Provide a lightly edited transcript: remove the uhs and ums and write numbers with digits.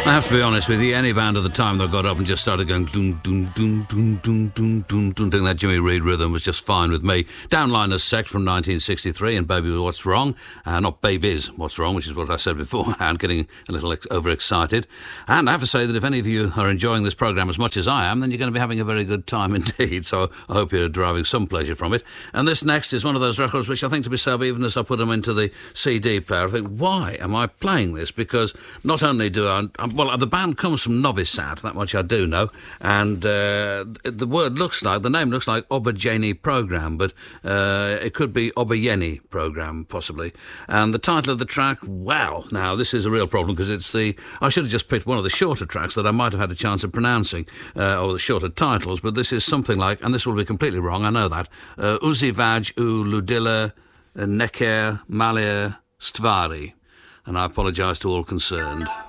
I have to be honest with you, any band at the time that got up and just started going doom, doom, doom, doom, doom, doom, doom, doom, doing that Jimmy Reed rhythm was just fine with me. Downliners Sect from 1963 and Baby What's Wrong, not Babies What's Wrong, which is what I said beforehand, getting a little overexcited. And I have to say that if any of you are enjoying this programme as much as I am, then you're going to be having a very good time indeed, so I hope you're deriving some pleasure from it. And this next is one of those records which I think to myself, even as I put them into the CD player, I think, why am I playing this? Because not only do well, the band comes from Novi Sad, that much I do know, and the name looks like Obajeni Program, but it could be Obayeni Program, possibly. And the title of the track, well, now this is a real problem because I should have just picked one of the shorter tracks that I might have had a chance of pronouncing, or the shorter titles, but this is something like, and this will be completely wrong, I know that, Uzivaj u Ludila Neker Malia Stvari, and I apologise to all concerned.